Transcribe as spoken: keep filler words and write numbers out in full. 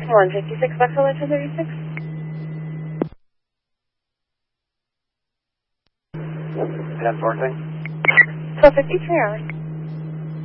one fifty-six, Buffalo two thirty-six. ten fourteen. twelve fifty-three hours.